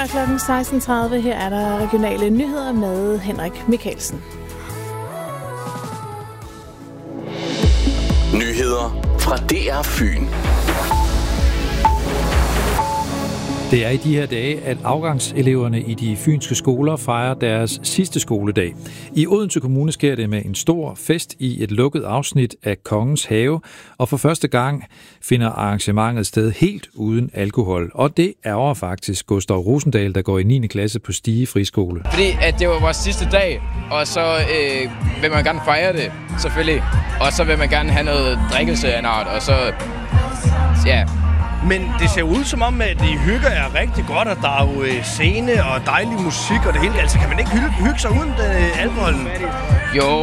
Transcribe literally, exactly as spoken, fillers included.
Klokken seksten tredive her er der regionale nyheder med Henrik Mikkelsen. Nyheder fra D R Fyn. Det er i de her dage, at afgangseleverne i de fynske skoler fejrer deres sidste skoledag. I Odense Kommune sker det med en stor fest i et lukket afsnit af Kongens Have, og for første gang finder arrangementet sted helt uden alkohol. Og det ærger faktisk Gustav Rosendal, der går i niende klasse på Stige Friskole. Fordi at det var vores sidste dag, og så øh, vil man gerne fejre det, selvfølgelig. Og så vil man gerne have noget drikkelse af en art, og så, ja... Men det ser ud som om, at I hygger er rigtig godt, og der er jo scene og dejlig musik og det hele. Altså kan man ikke hygge, hygge sig uden øh, alkoholen? Jo,